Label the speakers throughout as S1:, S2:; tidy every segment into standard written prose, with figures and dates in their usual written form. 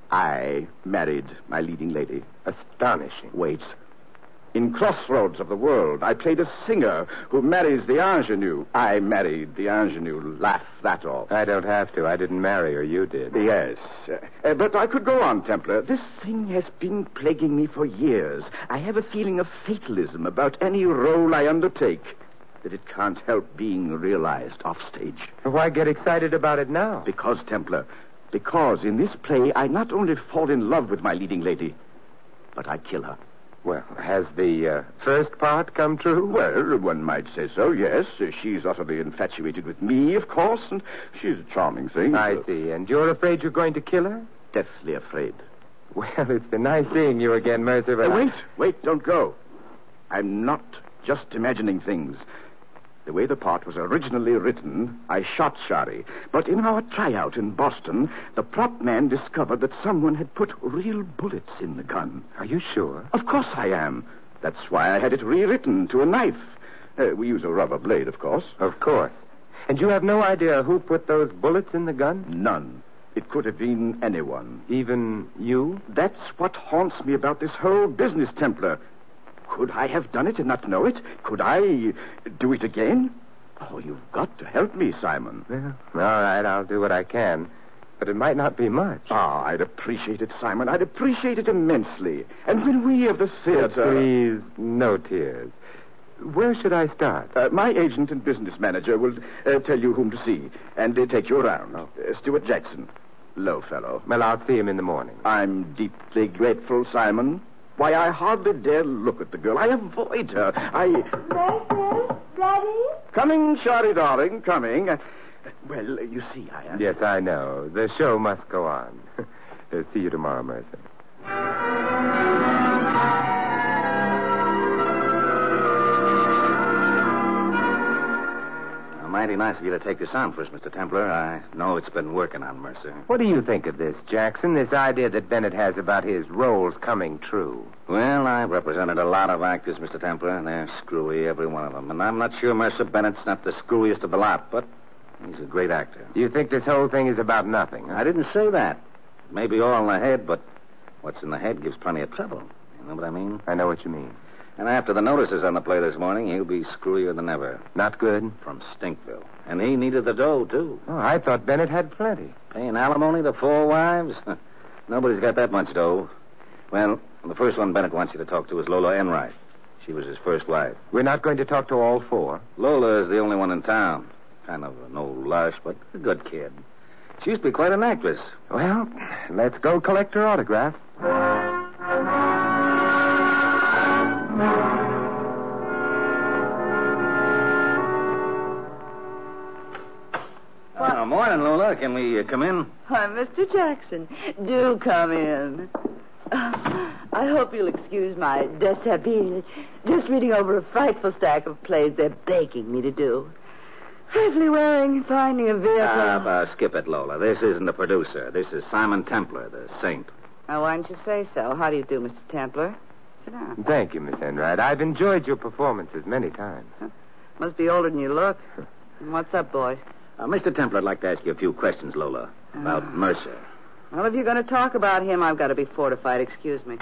S1: I married my leading lady.
S2: Astonishing.
S1: Wait. In Crossroads of the World, I played a singer who marries the ingenue. I married the ingenue. Laugh that off.
S2: I don't have to. I didn't marry her. You did.
S1: Yes. But I could go on, Templar. This thing has been plaguing me for years. I have a feeling of fatalism about any role I undertake, that it can't help being realized offstage.
S2: Why get excited about it now?
S1: Because, Templar, because in this play, I not only fall in love with my leading lady, but I kill her.
S2: Well, has the first part come true?
S1: Well, one might say so, yes. She's utterly infatuated with me, of course, and she's a charming thing.
S2: I see. And you're afraid you're going to kill her?
S1: Deathly afraid.
S2: Well, it's been nice seeing you again, Mercer, but
S1: Wait, don't go. I'm not just imagining things. The way the part was originally written, I shot Shari. But in our tryout in Boston, the prop man discovered that someone had put real bullets in the gun.
S2: Are you sure?
S1: Of course I am. That's why I had it rewritten to a knife. We use a rubber blade, of course.
S2: Of course. And you have no idea who put those bullets in the gun?
S1: None. It could have been anyone.
S2: Even you?
S1: That's what haunts me about this whole business, Templar. Could I have done it and not know it? Could I do it again? Oh, you've got to help me, Simon.
S2: Well, all right, I'll do what I can. But it might not be much.
S1: I'd appreciate it, Simon. I'd appreciate it immensely. And when we of the theater...
S2: Please, no tears. Where should I start?
S1: My agent and business manager will tell you whom to see and take you around. Stuart Jackson. Low fellow.
S2: Well, I'll see him in the morning.
S1: I'm deeply grateful, Simon. Why, I hardly dare look at the girl. I avoid her.
S3: Mercer, Daddy?
S1: Coming, Shari, darling, coming. Well, you see, I am...
S2: Yes, I know. The show must go on. See you tomorrow, Mercer.
S4: Mighty nice of you to take this on for us, Mr. Templar. I know it's been working on Mercer.
S2: What do you think of this, Jackson? This idea that Bennett has about his roles coming true?
S4: Well, I've represented a lot of actors, Mr. Templar, and they're screwy, every one of them. And I'm not sure Mercer Bennett's not the screwiest of the lot, but he's a great actor.
S2: Do you think this whole thing is about nothing? Huh?
S4: I didn't say that. Maybe all in the head, but what's in the head gives plenty of trouble. You know what I mean?
S2: I know what you mean.
S4: And after the notices on the play this morning, he'll be screwier than ever.
S2: Not good?
S4: From Stinkville. And he needed the dough, too.
S2: Oh, I thought Bennett had plenty.
S4: Paying alimony to 4 wives? Nobody's got that much dough. Well, the first one Bennett wants you to talk to is Lola Enright. She was his first wife.
S2: We're not going to talk to all 4?
S4: Lola is the only one in town. Kind of an old lush, but a good kid. She used to be quite an actress.
S2: Well, let's go collect her autograph.
S4: Morning, Lola. Can we come in?
S5: Why, Mr. Jackson, do come in. I hope you'll excuse my dishabille. Just reading over a frightful stack of plays they're begging me to do. Safely wearing, finding a vehicle.
S4: Skip it, Lola. This isn't the producer. This is Simon Templar, the saint.
S5: Now, why didn't you say so? How do you do, Mr. Templar? Sit down.
S2: Thank you, Miss Enright. I've enjoyed your performances many times.
S5: Must be older than you look. What's up, boys?
S4: Mr. Templar, I'd like to ask you a few questions, Lola, about Mercer.
S5: Well, if you're going to talk about him, I've got to be fortified. Excuse me.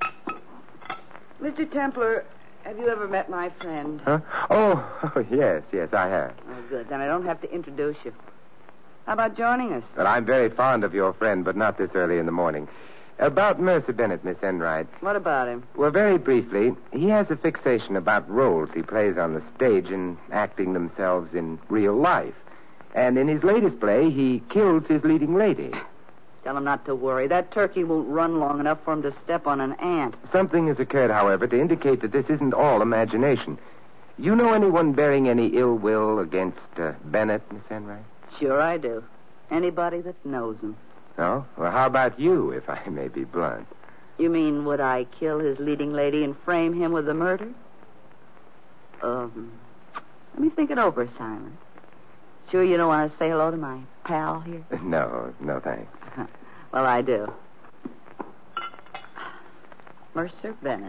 S5: Mr. Templar, have you ever met my friend?
S2: Huh? Oh, yes, I have.
S5: Oh, good. Then I don't have to introduce you. How about joining us?
S2: Well, I'm very fond of your friend, but not this early in the morning. About Mercer Bennett, Miss Enright.
S5: What about him?
S2: Well, very briefly, he has a fixation about roles he plays on the stage and acting themselves in real life. And in his latest play, he kills his leading lady.
S5: Tell him not to worry. That turkey won't run long enough for him to step on an ant.
S2: Something has occurred, however, to indicate that this isn't all imagination. You know anyone bearing any ill will against Bennett, Miss Enright?
S5: Sure I do. Anybody that knows him.
S2: Oh? Well, how about you, if I may be blunt?
S5: You mean, would I kill his leading lady and frame him with the murder? Let me think it over, Simon. Sure you don't want to say hello to my pal here?
S2: No, thanks.
S5: Well, I do. Mercer Bennett.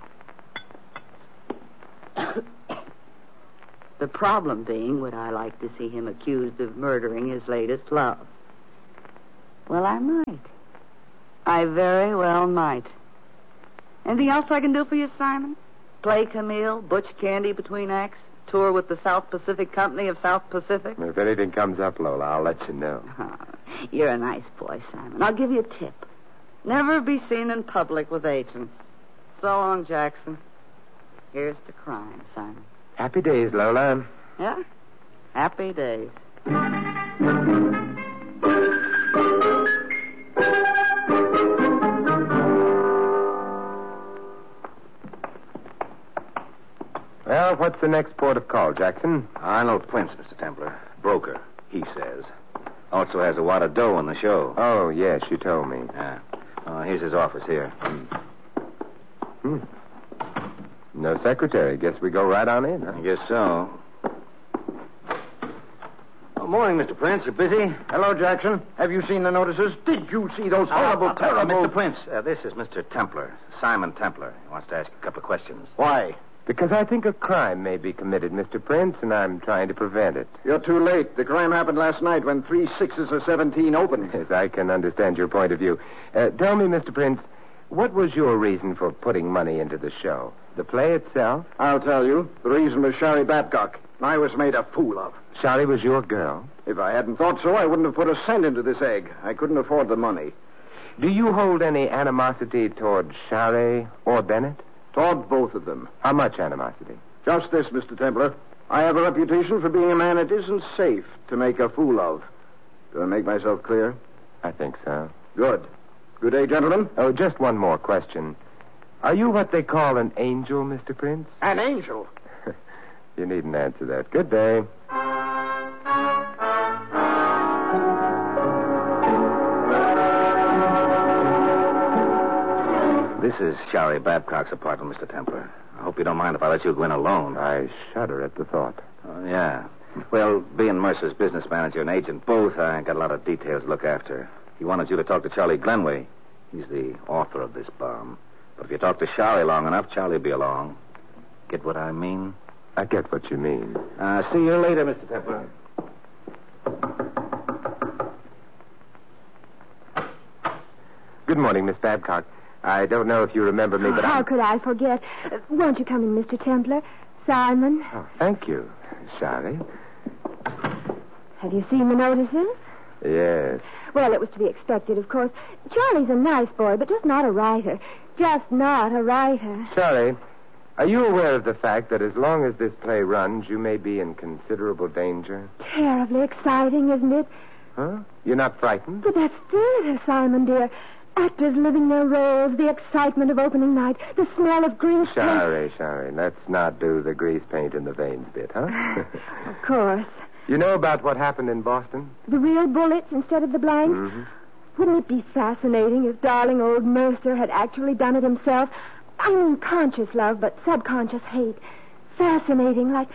S5: The problem being, would I like to see him accused of murdering his latest love? Well, I might. I very well might. Anything else I can do for you, Simon? Play Camille, Butch Candy between acts, tour with the South Pacific Company of South Pacific?
S2: If anything comes up, Lola, I'll let you know.
S5: Oh, you're a nice boy, Simon. I'll give you a tip. Never be seen in public with agents. So long, Jackson. Here's to crime, Simon.
S2: Happy days, Lola.
S5: Yeah? Happy days.
S2: Well, what's the next port of call, Jackson?
S4: Arnold Prince, Mr. Templar. Broker, he says. Also has a wad of dough on the show.
S2: Oh, yes, you told me.
S4: Yeah. Here's his office here.
S2: No secretary. Guess we go right on in, huh?
S4: I guess so. Oh, morning, Mr. Prince. You busy?
S1: Hello, Jackson. Have you seen the notices? Did you see those horrible, terrible...
S4: Mr. Prince, this is Mr. Templar, Simon Templar. He wants to ask a couple of questions.
S1: Why?
S2: Because I think a crime may be committed, Mr. Prince, and I'm trying to prevent it.
S1: You're too late. The crime happened last night when 3 6s of 17 opened.
S2: Yes, I can understand your point of view. Tell me, Mr. Prince, what was your reason for putting money into the show? The play itself?
S1: I'll tell you. The reason was Shari Babcock. I was made a fool of.
S2: Shari was your girl?
S1: If I hadn't thought so, I wouldn't have put a cent into this egg. I couldn't afford the money.
S2: Do you hold any animosity toward Shari or Bennett?
S1: Toward both of them.
S2: How much animosity?
S1: Just this, Mr. Templar. I have a reputation for being a man it isn't safe to make a fool of. Do I make myself clear?
S2: I think so.
S1: Good. Good day, gentlemen.
S2: Oh, just one more question. Are you what they call an angel, Mr. Prince?
S1: An angel?
S2: You needn't answer that. Good day.
S4: This is Shari Babcock's apartment, Mr. Templar. I hope you don't mind if I let you go in alone.
S2: I shudder at the thought.
S4: Oh, yeah. Well, being Mercer's business manager and agent both, I got a lot of details to look after. He wanted you to talk to Charlie Glenway. He's the author of this bomb. But if you talk to Shari long enough, Charlie'll be along. Get what I mean?
S2: I get what you mean.
S4: See you later, Mr. Templar.
S2: Good morning, Miss Babcock. I don't know if you remember me, but
S3: How could I forget? Won't you come in, Mr. Templar? Simon?
S2: Oh, thank you, Shari.
S3: Have you seen the notices?
S2: Yes.
S3: Well, it was to be expected, of course. Charlie's a nice boy, but just not a writer. Just not a writer.
S2: Shari, are you aware of the fact that as long as this play runs, you may be in considerable danger?
S3: Terribly exciting, isn't it?
S2: Huh? You're not frightened?
S3: But that's theater, Simon, dear. Actors living their roles, the excitement of opening night, the smell of grease paint.
S2: Shari, let's not do the grease paint in the veins bit, huh?
S3: Of course.
S2: You know about what happened in Boston?
S3: The real bullets instead of the blanks?
S2: Mm-hmm.
S3: Wouldn't it be fascinating if darling old Mercer had actually done it himself? I mean conscious love, but subconscious hate. Fascinating, like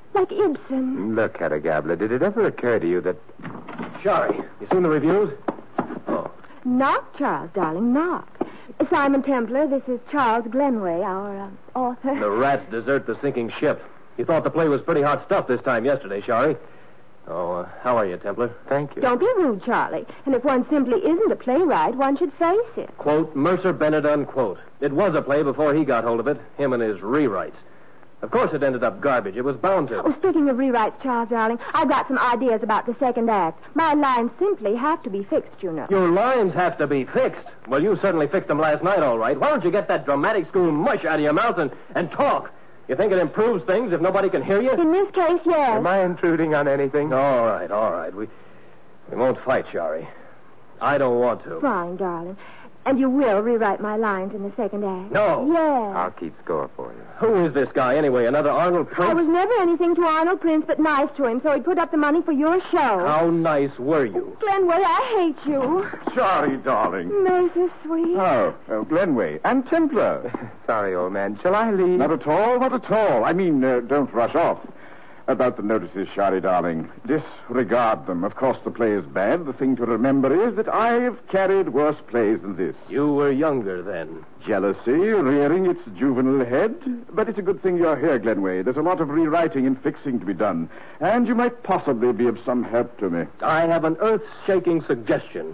S3: Ibsen.
S2: Look, Hedda Gabler, did it ever occur to you that...
S6: Shari, you seen the reviews? Oh.
S3: Knock, Charles, darling, knock. Simon Templar, this is Charles Glenway, our author.
S6: The rats desert the sinking ship. You thought the play was pretty hot stuff this time yesterday, Shari. Oh, how are you, Templar?
S2: Thank you.
S3: Don't be rude, Charlie. And if one simply isn't a playwright, one should face it.
S6: Quote, Mercer Bennett, unquote. It was a play before he got hold of it, him and his rewrites. Of course it ended up garbage. It was bound to.
S3: Oh, speaking of rewrites, Charles, darling, I've got some ideas about the second act. My lines simply have to be fixed, you know.
S6: Your lines have to be fixed. Well, you certainly fixed them last night, all right. Why don't you get that dramatic school mush out of your mouth and talk? You think it improves things if nobody can hear you?
S3: In this case, yes.
S2: Am I intruding on anything?
S6: All right. We won't fight, Shari. I don't want to.
S3: Fine, darling. And you will rewrite my lines in the second act?
S6: No.
S3: Yes.
S2: I'll keep score for you.
S6: Who is this guy, anyway? Another Arnold Prince?
S3: I was never anything to Arnold Prince but nice to him, so he put up the money for your show.
S6: How nice were you?
S3: Glenway, I hate you.
S1: Sorry, darling.
S3: Mercer, sweet.
S1: Oh, Glenway. And Templar.
S2: Sorry, old man. Shall I leave?
S1: Not at all. I mean, don't rush off. About the notices, Shari, darling. Disregard them. Of course, the play is bad. The thing to remember is that I've carried worse plays than this.
S6: You were younger then.
S1: Jealousy rearing its juvenile head. But it's a good thing you're here, Glenway. There's a lot of rewriting and fixing to be done. And you might possibly be of some help to me.
S6: I have an earth-shaking suggestion.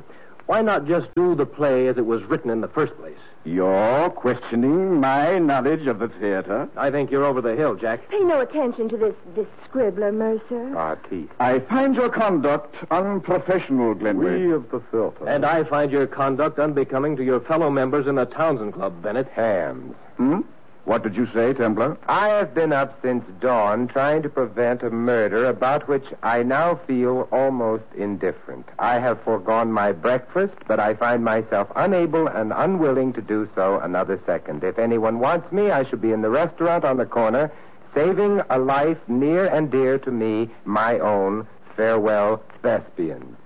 S6: Why not just do the play as it was written in the first place?
S1: You're questioning my knowledge of the theater?
S6: I think you're over the hill, Jack.
S3: Pay no attention to this scribbler, Mercer.
S2: Artiste.
S1: I find your conduct unprofessional, Glenway.
S7: We of the theater.
S6: And I find your conduct unbecoming to your fellow members in the Townsend Club, Bennett.
S2: Hams.
S1: What did you say, Templar?
S2: I have been up since dawn trying to prevent a murder about which I now feel almost indifferent. I have foregone my breakfast, but I find myself unable and unwilling to do so another second. If anyone wants me, I shall be in the restaurant on the corner, saving a life near and dear to me, my own. Farewell, Thespians.